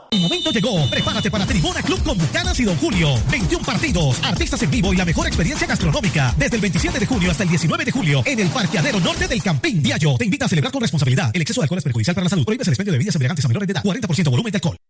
El momento llegó. Prepárate para Tribuna Club con Bucanas y Don Julio. 21 partidos, artistas en vivo y la mejor experiencia gastronómica. Desde el 27 de junio hasta el 19 de julio en el Parqueadero Norte del Campín Diallo. Te invita a celebrar con responsabilidad. El exceso de alcohol es perjudicial para la salud. Prohíbes el expendio de bebidas embriagantes a menores de edad. 40% volumen de alcohol.